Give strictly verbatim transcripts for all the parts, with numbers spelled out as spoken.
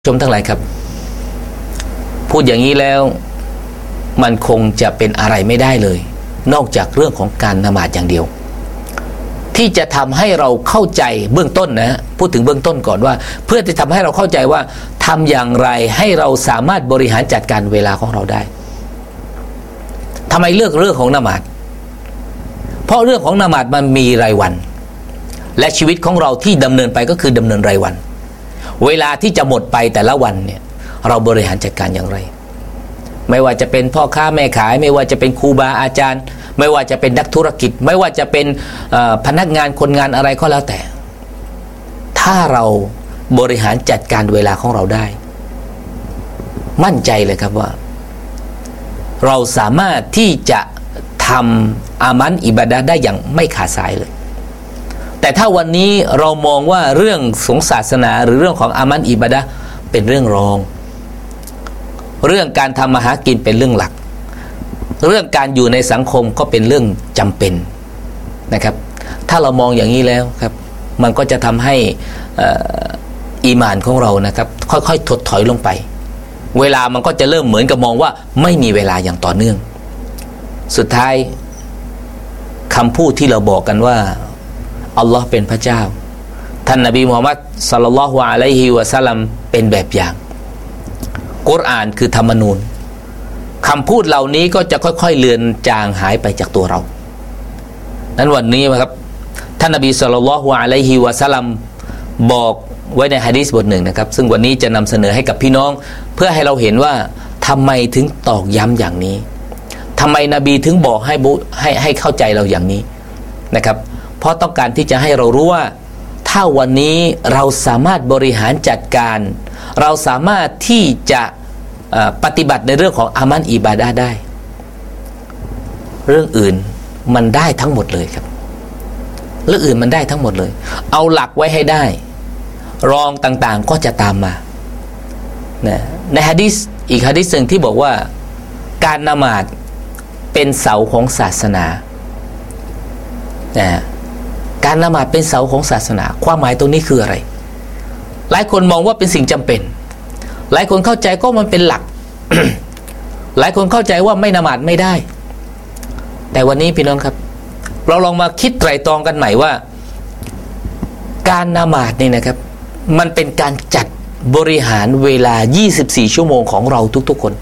ชมทั้งหลายครับพูดอย่างนี้แล้วมันคงจะเป็นอะไรไม่ได้เลยนอกจากเรื่องของการละหมาดอย่างเดียวที่จะทำให้เราเข้าใจเบื้องต้นนะพูดถึงเบื้องต้นก่อนว่าเพื่อจะทำให้เราเข้าใจว่าทำอย่างไรให้เราสามารถบริหารจัดการเวลาของเราได้ทำไมเลือกเรื่องของละหมาดเพราะเรื่องของละหมาดมันมีรายวันและชีวิตของเราที่ดำเนินไปก็คือดำเนินรายวันเวลาที่จะหมดไปแต่ละวันเนี่ยเราบริหารจัดการอย่างไรไม่ว่าจะเป็นพ่อค้าแม่ขายไม่ว่าจะเป็นครูบาอาจารย์ไม่ว่าจะเป็นนักธุรกิจไม่ว่าจะเป็นพนักงานคนงานอะไรก็แล้วแต่ถ้าเราบริหารจัดการเวลาของเราได้มั่นใจเลยครับว่าเราสามารถที่จะทำอามันอิบาดะห์ได้อย่างไม่ขาดสายเลยแต่ถ้าวันนี้เรามองว่าเรื่องของศาสนาหรือเรื่องของอามันอิบาดะห์เป็นเรื่องรองเรื่องการทำมาหากินเป็นเรื่องหลักเรื่องการอยู่ในสังคมก็เป็นเรื่องจำเป็นนะครับถ้าเรามองอย่างนี้แล้วครับมันก็จะทำให้อีหม่านของเรานะครับค่อยๆถดถอยลงไปเวลามันก็จะเริ่มเหมือนกับมองว่าไม่มีเวลาอย่างต่อเนื่องสุดท้ายคำพูดที่เราบอกกันว่าอัลลอฮ์เป็นพระเจ้าท่านนบีมุฮัมมัดศ็อลลัลลอฮุอะลัยฮิวะซัลลัมเป็นแบบอย่างกุรอานคือธรรมนูญคำพูดเหล่านี้ก็จะค่อยๆเลือนจางหายไปจากตัวเรานั้นวันนี้นะครับท่านนบีศ็อลลัลลอฮุอะลัยฮิวะซัลลัมบอกไว้ในหะดีษบทหนึ่งนะครับซึ่งวันนี้จะนำเสนอให้กับพี่น้องเพื่อให้เราเห็นว่าทำไมถึงตอกย้ำอย่างนี้ทำไมนบีถึงบอกให้ให้ให้เข้าใจเราอย่างนี้นะครับเพราะต้องการที่จะให้เรารู้ว่าถ้าวันนี้เราสามารถบริหารจัดการเราสามารถที่จะปฏิบัติในเรื่องของอามันอิบาดะห์ได้เรื่องอื่นมันได้ทั้งหมดเลยครับเรื่องอื่นมันได้ทั้งหมดเลยเอาหลักไว้ให้ได้รองต่างๆก็จะตามมานะในหะดีษอีกหะดีษหนึ่งที่บอกว่าการละหมาดเป็นเสาของศาสนานะการละหมาดเป็นเสาของศาสนาความหมายตรงนี้คืออะไรหลายคนมองว่าเป็นสิ่งจำเป็นหลายคนเข้าใจก็มันเป็นหลัก หลายคนเข้าใจว่าไม่ละหมาดไม่ได้แต่วันนี้พี่น้องครับเราลองมาคิดไตร่ตรองกันใหม่ว่าการละหมาดนี่นะครับมันเป็นการจัดบริหารเวลายี่สิบสี่ชั่วโมงของเราทุกๆคน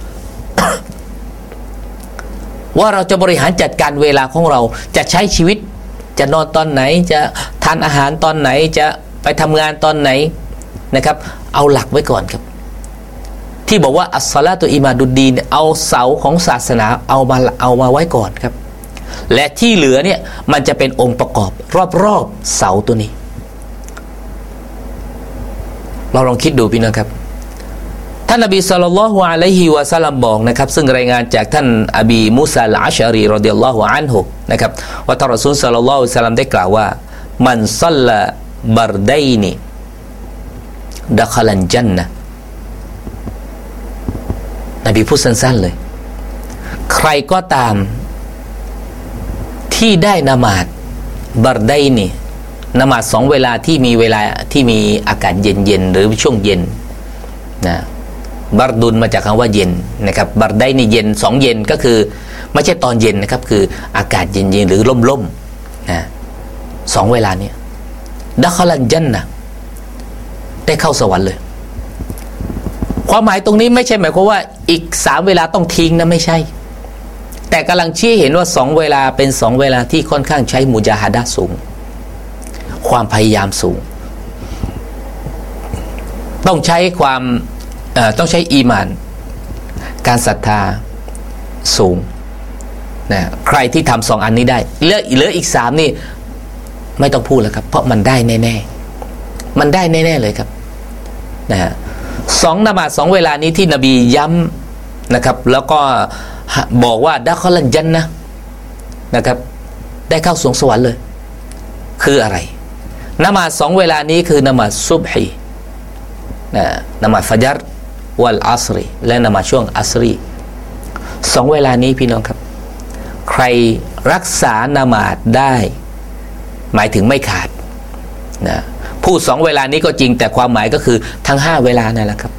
ว่าเราจะบริหารจัดการเวลาของเราจะใช้ชีวิตจะนอนตอนไหนจะทานอาหารตอนไหนจะไปทำงานตอนไหนนะครับเอาหลักไว้ก่อนครับที่บอกว่าอัสศอลาตุอิมาดุดดีนเอาเสาของศาสนาเอามาเอามาไว้ก่อนครับและที่เหลือเนี่ยมันจะเป็นองค์ประกอบรอบๆเสาตัวนี้เราลองคิดดูพี่น้องครับท่านนบีศ็อลลัลลอฮุอะลัยฮิวะซัลลัมบอกนะครับซึ่งรายงานจากท่านอบีมูซาอัลอัชอะรีรอฎิยัลลอฮุอันฮุนะครับว่าท่านรอซูลศ็อลลัลลอฮุอะลัยฮิวะซัลลัมได้กล่าวว่ามันศ็อลลาบัรดัยนีดะคอลันญันนะห์นบีพูดสั้นๆเลยใครก็ตามที่ได้ละหมาดบัรดัยนีละหมาดสองเวลาที่มีเวลาที่มีอากาศเย็นๆหรือช่วงเย็นนะบัรดุนมาจากคำว่าเย็นนะครับบัรดัยนีเย็นสองเย็นก็คือไม่ใช่ตอนเย็นนะครับคืออากาศเย็นๆหรือร่มๆนะสองเวลานี้ดะคอลันญันนะห์ได้เข้าสวรรค์เลยความหมายตรงนี้ไม่ใช่หมายความว่าอีกสามเวลาต้องทิ้งนะไม่ใช่แต่กำลังชี้เห็นว่าสองเวลาเป็นสองเวลาที่ค่อนข้างใช้มุจาฮะดะห์สูงความพยายามสูงต้องใช้ความต้องใช้อีหม่านการศรัทธาสูงนะใครที่ทำสองอันนี้ได้เหลือเหลืออีกสามนี่ไม่ต้องพูดแล้วครับเพราะมันได้แน่ๆมันได้แน่ๆเลยครับนะฮะสองละหมาดสองเวลานี้ที่นบีย้ำนะครับแล้วก็บอกว่าดะคอลันญันนะห์นะครับได้เข้าสวงสวรรค์เลยคืออะไรละหมาดสองเวลานี้คือละหมาดซุบฮีนะละหมาดฟัจรวัลอัศรีและละหมาดช่วงอัศรีสองเวลานี้พี่น้องครับใครรักษาละหมาดได้หมายถึงไม่ขาดนะ พูดสองเวลานี้ก็จริงแต่ความหมายก็คือทั้งห้าเวลานั่นแหละครับ